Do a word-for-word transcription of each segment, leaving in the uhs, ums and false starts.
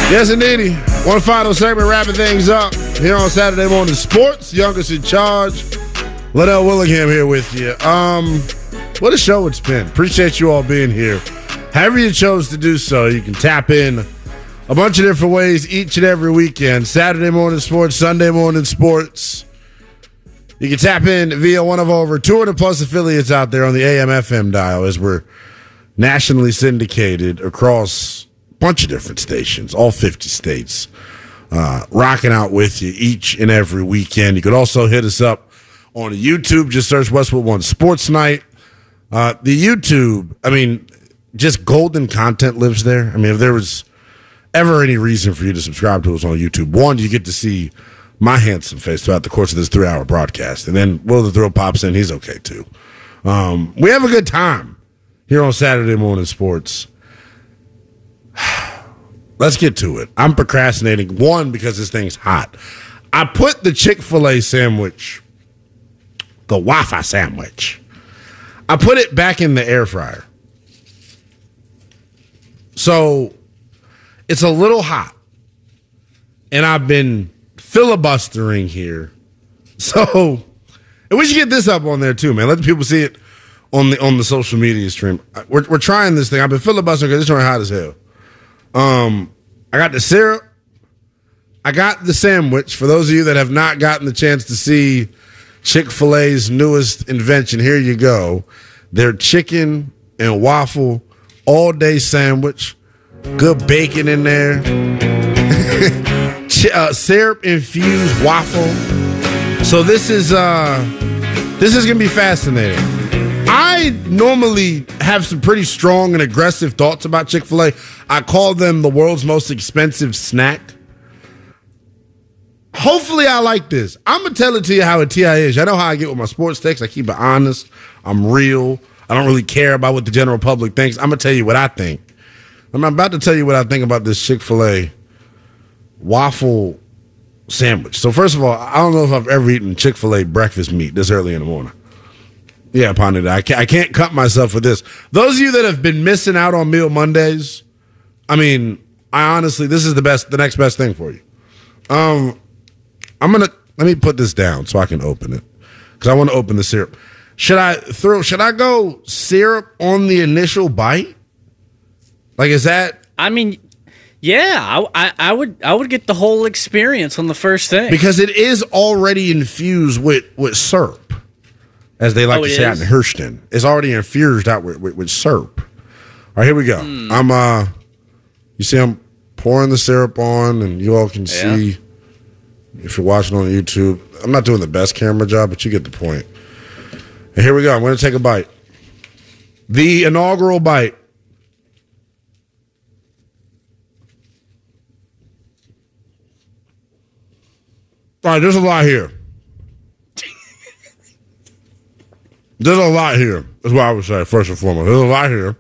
Yes, indeedy. One final segment, wrapping things up here on Saturday Morning Sports. Youngest in charge, Liddell Willingham here with you. Um, what a show it's been. Appreciate you all being here. However you chose to do so, you can tap in a bunch of different ways each and every weekend. Saturday Morning Sports, Sunday Morning Sports. You can tap in via one of over two hundred plus affiliates out there on the A M F M dial as we're nationally syndicated across bunch of different stations, all fifty states, uh, rocking out with you each and every weekend. You could also hit us up on YouTube. Just search Westwood One Sports Night. Uh, the YouTube, I mean, just golden content lives there. I mean, if there was ever any reason for you to subscribe to us on YouTube, one, you get to see my handsome face throughout the course of this three-hour broadcast. And then Will the Thrill pops in. He's okay, too. Um, we have a good time here on Saturday Morning Sports. Let's get to it. I'm procrastinating, one, because this thing's hot. I put the Chick-fil-A sandwich, the Wi-Fi sandwich, I put it back in the air fryer. So it's a little hot. And I've been filibustering here. So, and we should get this up on there too, man. Let the people see it on the on the social media stream. We're, we're trying this thing. I've been filibustering because it's trying hot as hell. Um, I got the syrup. I got the sandwich. For those of you that have not gotten the chance to see Chick-fil-A's newest invention, here you go. Their chicken and waffle all-day sandwich. Good bacon in there. Ch- uh, syrup-infused waffle. So this is uh, this is gonna be fascinating. I normally have some pretty strong and aggressive thoughts about Chick-fil-A. I call them the world's most expensive snack. Hopefully I like this. I'm going to tell it to you how a T I is. I know how I get with my sports takes. I keep it honest. I'm real. I don't really care about what the general public thinks. I'm going to tell you what I think. I'm about to tell you what I think about this Chick-fil-A waffle sandwich. So first of all, I don't know if I've ever eaten Chick-fil-A breakfast meat this early in the morning. Yeah, Ponda, I can't, I can't cut myself with this. Those of you that have been missing out on Meal Mondays, I mean, I honestly, this is the best, the next best thing for you. Um, I'm gonna let me put this down so I can open it because I want to open the syrup. Should I throw? Should I go syrup on the initial bite? Like, is that? I mean, yeah, I, I, I would, I would get the whole experience on the first thing because it is already infused with with syrup. As they like oh, to say is? out in Hurston. It's already infused out with, with, with syrup. All right, here we go. Mm. I'm, uh, you see I'm pouring the syrup on, and you all can yeah. see, if you're watching on YouTube, I'm not doing the best camera job, but you get the point. And here we go. I'm going to take a bite. The inaugural bite. All right, there's a lot here. There's a lot here. That's what I would say, first and foremost. There's a lot here.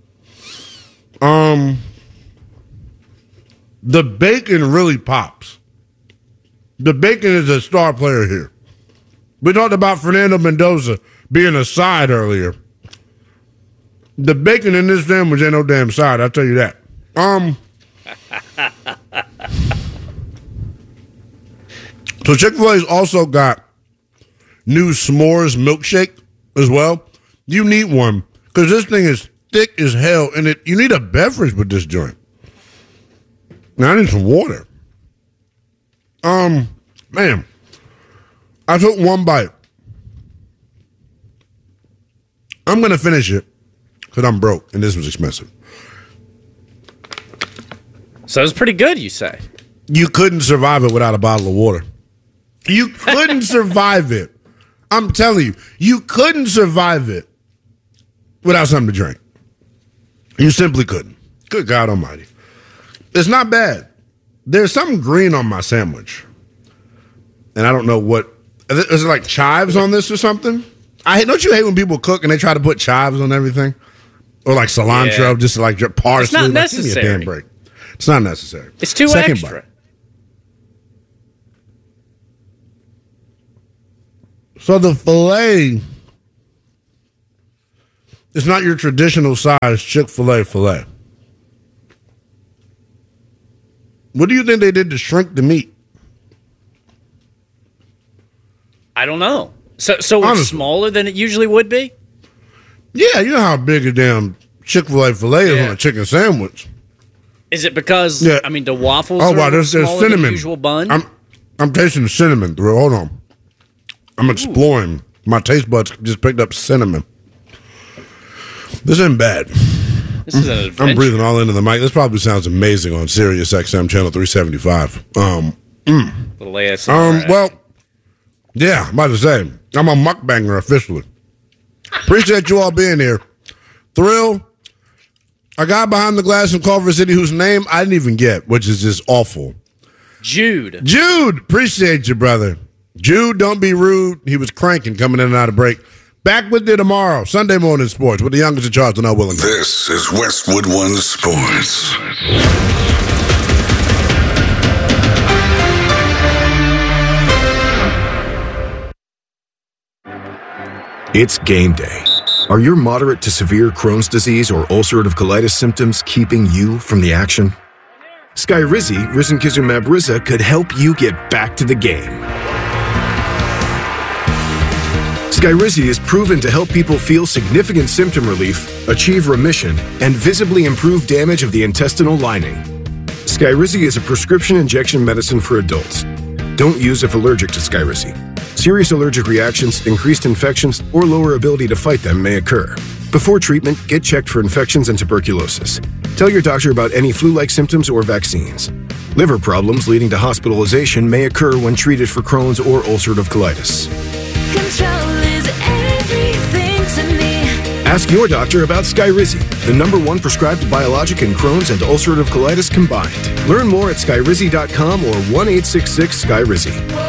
Um, the bacon really pops. The bacon is a star player here. We talked about Fernando Mendoza being a side earlier. The bacon in this sandwich ain't no damn side, I'll tell you that. Um, so Chick-fil-A's also got new s'mores milkshake as well. You need one because this thing is thick as hell, and it you need a beverage with this joint. Now I need some water. Um, man, I took one bite. I'm gonna finish it because I'm broke and this was expensive. So it's pretty good, you say? You couldn't survive it without a bottle of water. You couldn't survive it. I'm telling you, you couldn't survive it without something to drink. You simply couldn't. Good God Almighty. It's not bad. There's something green on my sandwich. And I don't know what. Is it like chives on this or something? I Don't you hate when people cook and they try to put chives on everything? Or like cilantro, yeah. just like parsley. It's not like, necessary. Give me a damn break. It's not necessary. It's too Second extra. Bite. So the filet is not your traditional size Chick-fil-A filet. What do you think they did to shrink the meat? I don't know. So, so Honestly. it's smaller than it usually would be? Yeah, you know how big a damn Chick-fil-A filet is Yeah. on a chicken sandwich. Is it because, Yeah. I mean, the waffles Oh, are wow, there's, there's smaller than cinnamon. the usual bun? I'm, I'm tasting the cinnamon through. Hold on. I'm exploring. My taste buds just picked up cinnamon. This isn't bad. This is an adventure. I'm breathing all into the mic. This probably sounds amazing on Sirius X M channel three seventy-five. Um, Little A S M R. um, well, yeah, I'm about to say, I'm a mukbanger officially. Appreciate you all being here. Thrill, a guy behind the glass in Culver City whose name I didn't even get, which is just awful. Jude. Jude, appreciate you, brother. Jude, don't be rude. He was cranking coming in and out of break. Back with you tomorrow, Sunday morning sports with the youngest in charge, Linnell Willingham. This is Westwood One Sports. It's game day. Are your moderate to severe Crohn's disease or ulcerative colitis symptoms keeping you from the action? Skyrizi, risankizumab Riza, could help you get back to the game. Skyrizi is proven to help people feel significant symptom relief, achieve remission, and visibly improve damage of the intestinal lining. Skyrizi is a prescription injection medicine for adults. Don't use if allergic to Skyrizi. Serious allergic reactions, increased infections, or lower ability to fight them may occur. Before treatment, get checked for infections and tuberculosis. Tell your doctor about any flu-like symptoms or vaccines. Liver problems leading to hospitalization may occur when treated for Crohn's or ulcerative colitis. Control is everything to me. Ask your doctor about Skyrizi, the number one prescribed biologic in Crohn's and ulcerative colitis combined. Learn more at skyrizi dot com or one eight six six Skyrizi.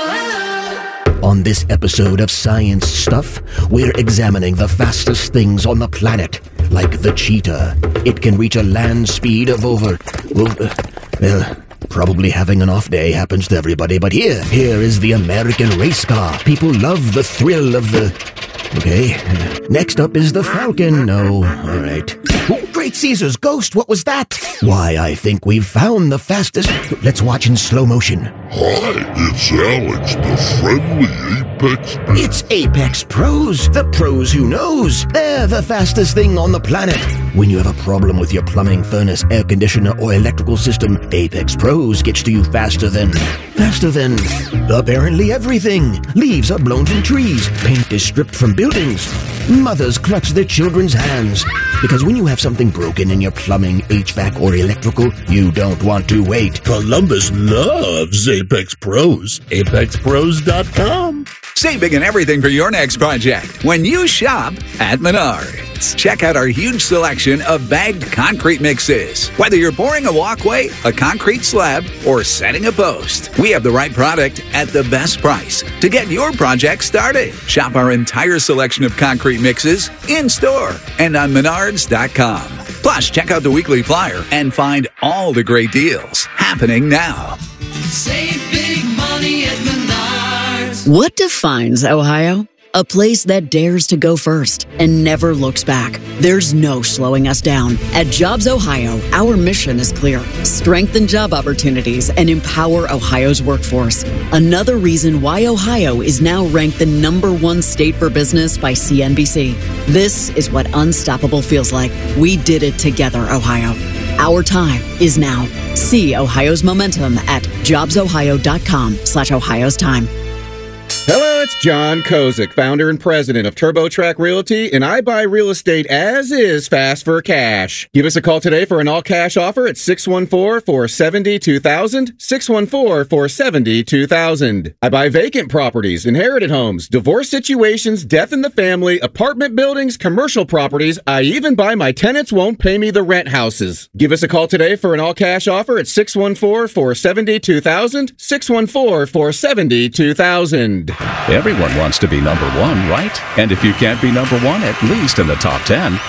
On this episode of Science Stuff, we're examining the fastest things on the planet, like the cheetah. It can reach a land speed of over, over well, probably having an off day happens to everybody, but here, here is the American race car. People love the thrill of the... Okay, next up is the Falcon. No, all right. Oh, Great Caesar's ghost, what was that? Why, I think we've found the fastest... Let's watch in slow motion. Hi, it's Alex, the friendly Apex. It's Apex Pros, the pros who knows. They're the fastest thing on the planet. When you have a problem with your plumbing, furnace, air conditioner, or electrical system, Apex Pros gets to you faster than... Faster than... apparently everything. Leaves are blown from trees. Paint is stripped from buildings. Mothers clutch their children's hands. Because when you have something broken in your plumbing, H V A C, or electrical, you don't want to wait. Columbus loves Apex Pros. Apex Pros dot com. Save big on everything for your next project when you shop at Menards. Check out our huge selection of bagged concrete mixes. Whether you're pouring a walkway, a concrete slab, or setting a post, we have the right product at the best price to get your project started. Shop our entire selection of concrete mixes in-store and on menards dot com. Plus, check out the weekly flyer and find all the great deals happening now. Save big money at Menards. What defines Ohio? A place that dares to go first and never looks back. There's no slowing us down. At Jobs Ohio, our mission is clear. Strengthen job opportunities and empower Ohio's workforce. Another reason why Ohio is now ranked the number one state for business by C N B C. This is what unstoppable feels like. We did it together, Ohio. Our time is now. See Ohio's momentum at jobs ohio dot com slash Ohio's time. Hello, it's John Kozik, founder and president of TurboTrack Realty, and I buy real estate as is fast for cash. Give us a call today for an all-cash offer at six one four, four seven zero, two thousand, six one four, four seven zero, two thousand. I buy vacant properties, inherited homes, divorce situations, death in the family, apartment buildings, commercial properties. I even buy my tenants won't pay me the rent houses. Give us a call today for an all-cash offer at six one four, four seven zero, two thousand, six one four, four seven zero, two thousand. Everyone wants to be number one, right? And if you can't be number one, at least in the top ten,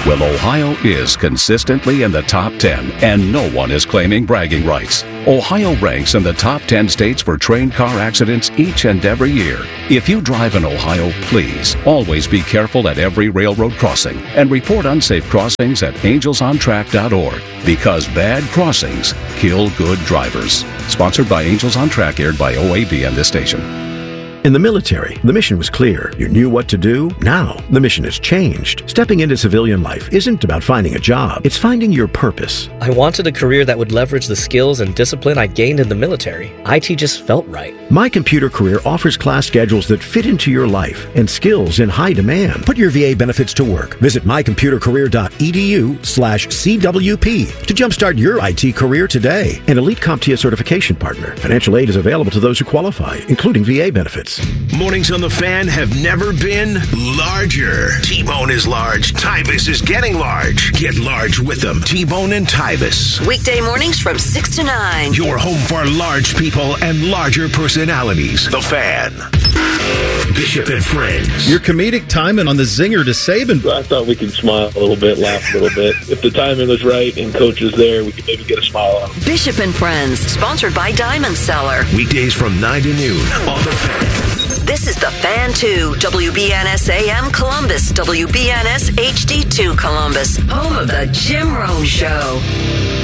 Well, Ohio is consistently in the top ten, and no one is claiming bragging rights. Ohio ranks in the top ten states for train car accidents each and every year. If you drive in Ohio, please always be careful at every railroad crossing and report unsafe crossings at angels on track dot org, because bad crossings kill good drivers. Sponsored by Angels on Track, aired by O A B and this station. In the military, the mission was clear. You knew what to do. Now, the mission has changed. Stepping into civilian life isn't about finding a job. It's finding your purpose. I wanted a career that would leverage the skills and discipline I gained in the military. I T just felt right. My Computer Career offers class schedules that fit into your life and skills in high demand. Put your V A benefits to work. Visit my computer career dot e d u slash C W P to jumpstart your I T career today. An Elite CompTIA certification partner. Financial aid is available to those who qualify, including V A benefits. Mornings on the Fan have never been larger. T-Bone is large. Tybus is getting large. Get large with them. T-Bone and Tybus. Weekday mornings from six to nine. Your home for large people and larger personalities. The Fan. Bishop and Friends. Your comedic timing on the zinger to Saban. I thought we could smile a little bit, laugh a little bit. If the timing was right and coach was there, we could maybe get a smile on him. Bishop and Friends, sponsored by Diamond Cellar. Weekdays from nine to noon on The Fan. This is The Fan two, W B N S A M Columbus, W B N S H D two Columbus, home of the Jim Rome Show.